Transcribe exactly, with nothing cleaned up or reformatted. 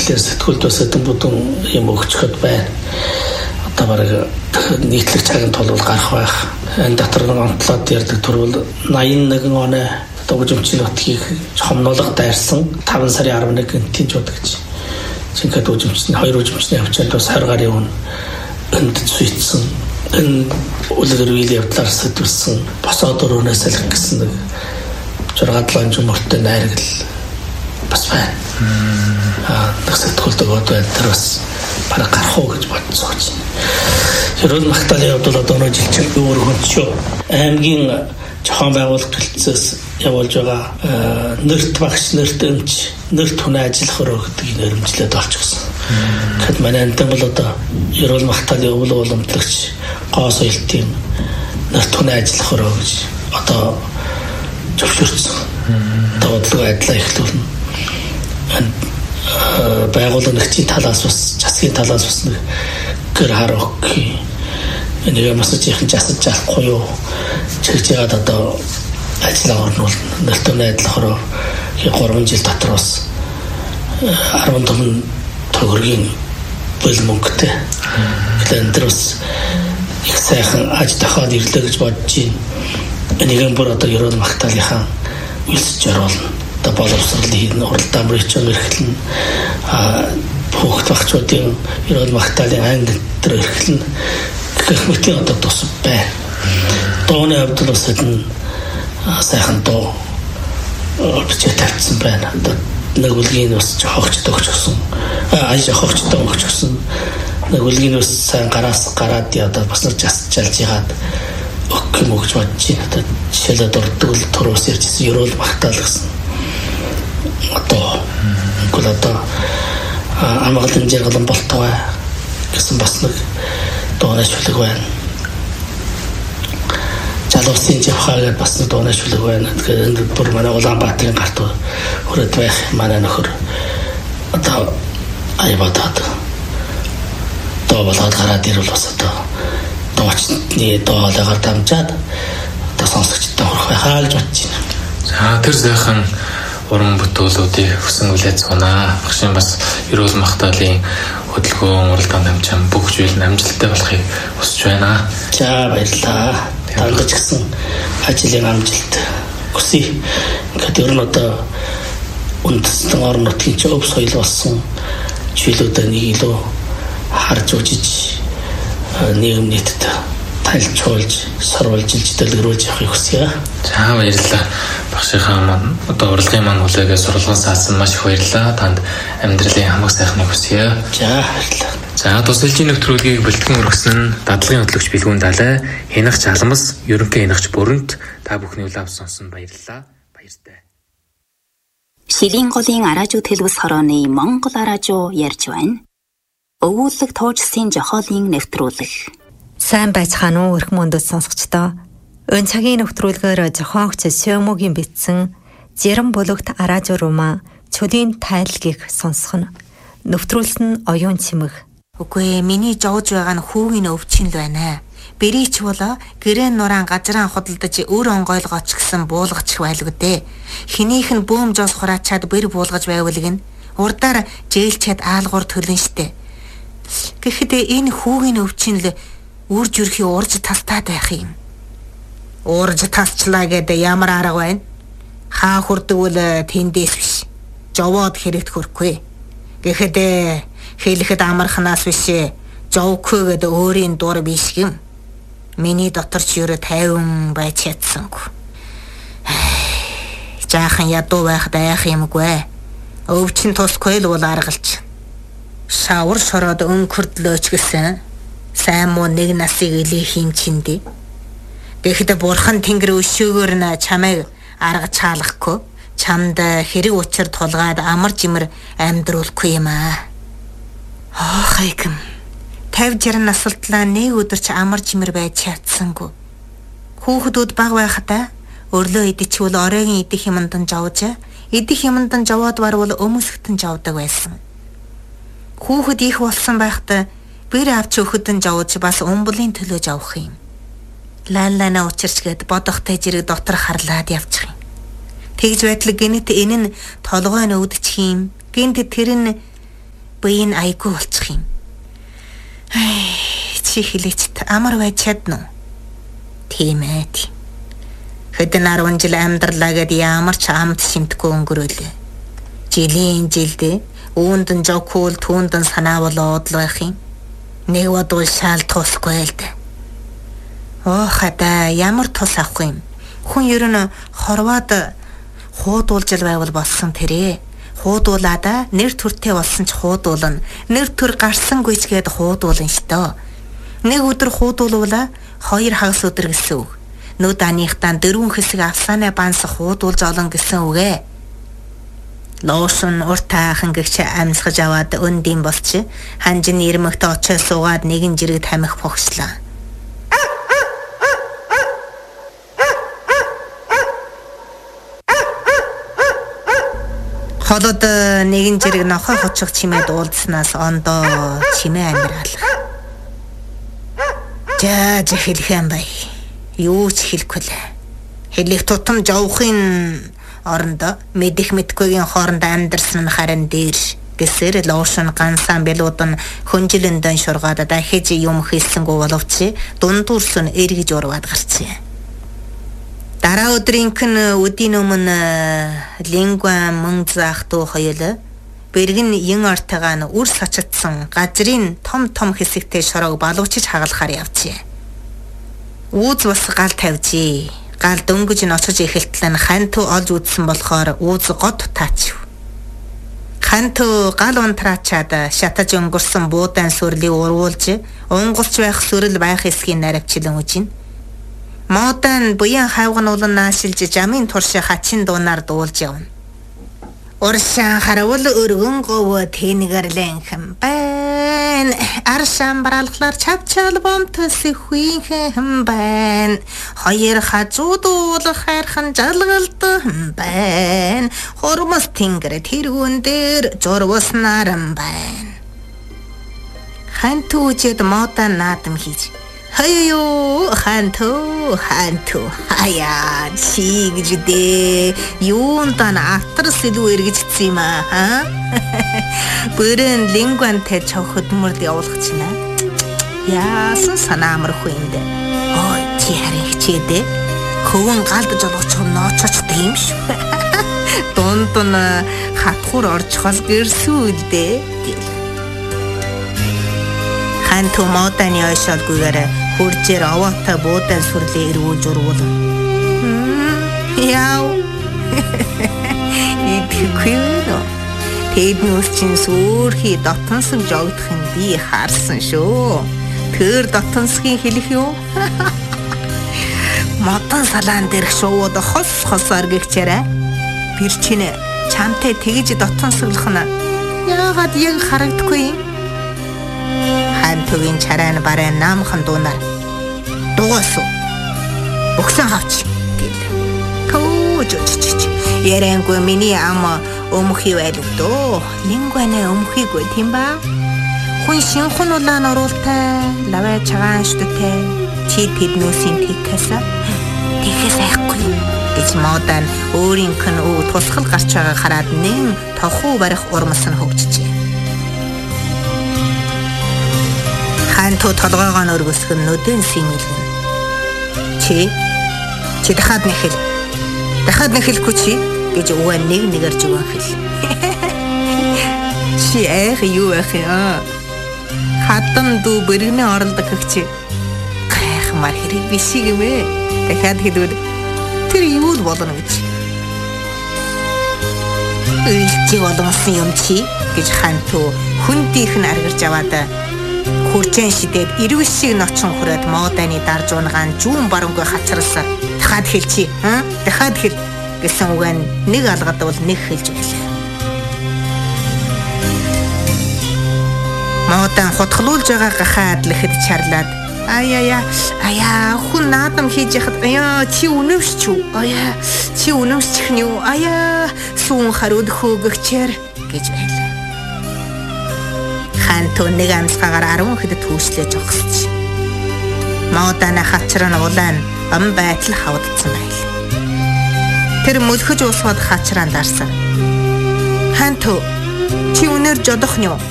талаар сэтгүүлд бас хэдэн бүдүүн юм өгчөхөд байна. Одоо бараг нийтлэг цагийн тул гарах байх. Энэ дотор нэг онцлоод ярддаг төр бол найман нэгэн оны дөгжимчийн нутгийг хомнолго дайрсан таван сарын арван нэг гинтийн жууд гэж. Жинхэнэ дөгжимчний хоёр дөгжимчний хавчаанд бас хайр гарын өн энд зүйцсэн. Энэ үлгэр үйл явдлаар сэтгүүлсэн босоод өрөөнөөс салхи гэсэн нэг жургаад лонж мөртөө найрагл бас байна. Аа сэтгүүлд өгөөд байна. Тэр бас бараг гарах уу гэж бодсон гэж. Ерөн Магдалины хувьд бол одоо нэг жил чинь өөр хөнчөө аймгийн зохион байгуулалт төлцөөс явуулж байгаа нэрт багш нэрт эмч нэрт хүн ажиллах өрөө гэдэг нэрмжлээд олчихсон. Тэгэхэд манай энэ бол одоо Ерөн Магдалины өвөл уламжлагч гоо соёлтын нэрт хүн ажиллах өрөө гэж одоо зөвшөөрсөн. Доотлого айдлаа эхлүүлнэ. Байгуулагчийн талаас бас засгийн талаас бас нэг гэр харах энэ масажийн жасаж чадахгүй юу чигж яагаад одоо ажиллаа орнуул нөлтөө найдлахаар гурван жил дотор бас арван том төгрөгийн бул мөнгөтэй. Тэгэхээр энэ бас их сайхан аж дахиад ирлээ гэж бодож байна. Энийгэн бүр одоо Ерөн Магдалийнхаа үйлсж оруулна. Одоо боловсролын хийх уралдаан мөрөчөн эрхлэн а хүүхд багчуудын Ерөн Магдалины анги дээр эрхлэн гэх мэт одоо тус байна. Дооны хувьд бас энэ сайхан доо бичиж тавьсан байна. Одоо нэг үлгийн бас жохогч төгчсөн. Аа жохогч төгчсөн. Нэг үлгийн бас сайн гараас гараад одоо бас нэг жас жалж ягаад өгөх юм гэж бодож байна. Одоо жишээлээ дурддаг л төрөөс ярьжсэн Ерөн Магдал гэсэн. Одоо гол одоо амгалан жаргалан болтугай гэсэн бас нэг доонаш хүлэг байна. Залуусын жавхаагаар бас нэг доонаш хүлэг байна. Тэгэхээр энэ бүр манай Улаанбаатарын гарт хүрээд байх манай нөхөр одоо айбатаад доо болоод гараад ирвэл бас одоо доочны доолойгоор дамжаад одоо сонсогчтой хүрэх байхаа гэж бодож байна. За тэр сайхан уран бүтээлүүдийг хүсэн үлээд цунаа. Багшийн бас Ерөн Магдалины хөдөлгөөн уралдаанд амжаан бүх зүйл амжилттай болохыг хүсэж байна. За баярлалаа. Тандаж гисэн ажлын амжилт хүсье. Ингээд ер нь одоо үндэстэн орон нутгийн зөв соёл болсон чиглэлүүдээ нэг илүү харж үзэж нийгэм нийтэд тайлбарлаж, сарвалж, дэлгэрүүлж явахыг хүсье. За баярлалаа. Багшийнхаа маань одоо урлагийн маань хүлээгээ сурлаган саасан маш их баярлалаа. Танд амьдралын хамаг сайхныг хүсье. За баярлалаа. За тусалжийн нэвтрүүлгийг бэлтгэн өргөсөн нь дадлагын хөтлөгч Билгүүн Далай, Хянагч Аламс, ерөнхий хянагч Бүрэнт та бүхний улаав сонсон баярлалаа. Баяртай. Шилийн голын араажуу тэлбэс хорооны Монгол араажуу ярьж байна. Өвүүлэг туужсын жохоолын нэвтрүүлэг. Сайн байцгаана уу өрх мөндөд сонсогчдоо. Өн цагийн нэвтрүүлгээр зохиогч Сёмогийн бичсэн Жирэн бүлэгт араажуу руума чөлийн тайлгийг сонсох нь нэвтрүүлсэн нь оюун чимэг. Үгүй ээ, миний жовж байгаа нь хүүгийн өвчин л байна. Бэрийч бол гэрэн нуран газраан худалдаж өр онгойлгооч гэсэн буулгач байлгүй дээ. Хинийх нь бөөм жоос хураачаад бэр буулгаж байвал гин урдаар жээлчээд аалгуур төлөн штэ. Гэхдээ энэ хүүгийн өвчин л үр жүрхий урж тастаад байх юм. Урж тасчлаа гэдэг ямар арга байна? Хаа хүрдэгвэл тэндээс биш. Жовоод хэрэгт хөрөхгүй. Гэхдээ хэлэхэд амархнаас биш. Жовгүй гэдэг өөрийн дур биш юм. Миний дотор ч ерөө тайван байж чадсангүй. Жаахан ядуу байх дайх юмгүй. Өвчин тусгүй л бол аргалч. Шавар шороод өнкөрдлөөч гэсэн. Сайн муу нэг насыг илээ химчиндээ. Гэхдээ бурхан тэнгэр өшөөгөр нь чамайг арга чаалахгүй. Чамд хэрэг учир тулгаад амар жимэр амьдруулахгүй юм аа. Ах айгм. тавь жаран насалтлаа нэг өдөр ч амар жимэр байж чадсангүй. Хүүхдүүд баг байхадаа өрлөө идчихвэл оройгийн идэх юмдан жавж, идэх юмдан жаваад барвал өмсгтэн жавдаг байсан. Хүүхэд их болсон байхдаа бэр авч өгөхөдөн жавж бас өмбөлийн төлөө жавах юм. Лаалана учирч гээд бодохтой жирэг дотор харлаад явчих юм. Тэгж байтал гинэт энэ нь толгой нь өвдчих юм. Гинт тэр нь буйн айгүй болчих юм. Ай, чи хэлээч амар байж чадна уу? Тийм ээ. Хэдэн арван жил амьдралаа гэд ямар ч амт шимтгүй өнгөрөөлөө. Жилийн жилдээ үүндэн жокул түүндэн санаа болоод л байх юм. Нэг бодвол шаал тусахгүй л дээ. Оо хада ямар тус авах юм? Хүн ер нь хорвоод хуудуулж л байвал болсон тэрэ. Хуудуулаад нэр төртэй болсон ч хуудуулна. Нэр төр гарсангүй ч гээд хуудуулна штэ. Нэг өдөр хуудуулвала хоёр хагас өдөр гэсэн үг. Нүд аныхтаа дөрвөн хэсэг авсанаа банс хуудуулж олон гэсэн үг ээ. Лошон уртаахан гэгч амьсгаж аваад өндийн болч ханжин ирмэгт очоо суугаад нэгэн жирэг тамхи fogslаа. Холод нэгэн жирэг нохой хоцог чимээд уулзнаас ондоо чимээ амирал. Жаа хэлэх юм бай. Юу ч хэлэхгүй л. Хэлэх тутам жавхын орондоо мэдих мэдгүйгийн хооронд амьдэрсэн нь харин дээр гэсээр лошон ганцхан белуудын хөнжилөндөн шургаад дахиж юм хийсэнгүү боловч дундуурс нь эргэж урваад гарчээ. Дараа өдрийнхэн үдийн өмнө лингва мөн заах дуу хоёул бэргэн ин ортойгоо нь үр сачдсан газрын том том хэсэгтэй шороог балуучиж хагалахаар явжээ. Үүз бас гал тавьжээ. Гал дөнгөж нь очиж эхэлтэл нь ханту олж үдсэн болохоор үүз гот таачв. Ханту гал унтраачаад шатаж өнгөрсөн буудаан сүрлийг урвуулж унгалж байх сүрэл байх эсхийн наривчлан үжин. Модон буян хавган улан наашилж жамын турши хачин дуунаар дуулж явна. Уршан харавал өргөн говь тэнгэрлэн хэм байна. Аршан баралхлаар чавчаал бомтос ихвийн байна. Хоёр хажууд уулах хайрхан жалгалт байна. Хормос тэнгэр тэргүүн дээр журвуснаар байна. Ханту үжид модон наадам хийж Хаяо ханту ханту хаяа чигждээ юундан атарс илүү эргэжсэн юм аа бүрэн лингвантэй чоходморд явуулах чинь яасан санаамарх юм бэ ой чи харин хичээдээ хөвөн галд жолооч ноочоч тийм шүү дунд нь хатхур орчхол гэрсүүлдээ ханту моданы ойшоолгүйгээр хуржээр овоотой буудаан сүрлээ эргүүлж урвуулна. Яа. Идэхгүй нөө. Тэднээс чинь сүрхий дотонсог жогдохын би харсан шүү. Тэр дотонсгийн хэлэх юу? Модон салаан дээрх шууд хос хосоор гихчээрээ. Тэр чинь чамтай тэгж дотонсоглох нь яагаад яг харагдахгүй юм? Хантугийн чарайн барайн наамхан дуунаар дугасуу бөхсөн хавч гэл коожч ярэнгүй миний ама өмхий байлгүй лингванэ өмхийгүй тийм ба хүн шинхэн улаан оруултай лаваа чагаан штүтэй чи тэднүүсийн тэгхэсэ тэгхэс айхгүй гэж модон өөрийнх нь өө тусгал гарч байгаа хараад нэн тохуу барих урмас нь хөгжижээ. Ханту толгоогоо өргөсгөн нүдэн симэлгэн. Чи чи дахад нэхэл. Дахад нэхэлгүй чи гэж өвөө нэг нэгээр зүгэн хэл. Чи эх юу эх яа. Хатам дүү бэргэнэ оролдог гэгч. Гэх мар хэрэг биш юм ээ. Дахад хэлвэл тэр юу л болно гэж. Илчи болгосон юм чи гэж ханту хүндийнх нь аргирж аваад хурцэн шидэд ирвэ шиг ночин хүрээд моданы дарж унгаан зүүн барангүй хацралсаар дахад хэлчихье. Аа? Дахад хэл гэсэн үг нь нэг алгад бол нэг хэлж байлаа. Модан хотхлуулж байгаа гахаад лэхэд чарлаад аяя аяа хүн наадам хийж яхад аяа чи үнэмш ч үү аяа чи үнэмсчих нь юу аяа сүүн харуул хөөгөгчээр гэж байлаа. Ханту нэг амсгаагаар арван хэд түүслэж огсч. Моданы хачраа нь улаан ам байтал хавдсан байл. Тэр мөлхөж уусгаад хачраа дарсан. Ханту чи үнээр жодох нь юу?